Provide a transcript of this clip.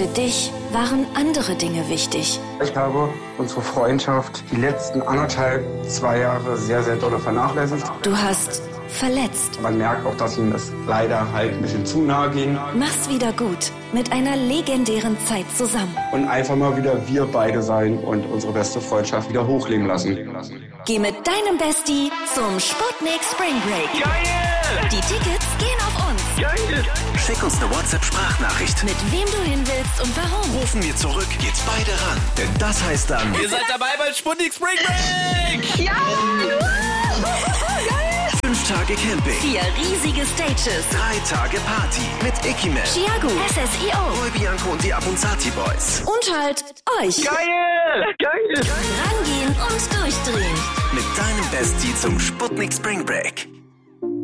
Für dich waren andere Dinge wichtig. Ich habe unsere Freundschaft die letzten 2 Jahre sehr, sehr doll vernachlässigt. Du hast verletzt. Man merkt auch, dass ihm das leider halt ein bisschen zu nahe ging. Mach's wieder gut mit einer legendären Zeit zusammen. Und einfach mal wieder wir beide sein und unsere beste Freundschaft wieder hochleben lassen. Geh mit deinem Bestie zum Sputnik Spring Break. Geil! Die Tickets gehen auf uns. Geil! Schick uns eine WhatsApp-Sprachnachricht. Mit wem du hin willst und warum. Rufen wir zurück, geht's beide ran. Denn das heißt dann... Ihr seid dabei bei Sputnik Spring Break! Ja! 5 Tage Camping, 4 riesige Stages. 3 Tage Party mit Ikiman, Chiago, SSIO Roy Bianco und die Abunzati Boys. und halt euch. Geil! Geil! Rangehen und durchdrehen. Mit deinem Bestie zum Sputnik Spring Break.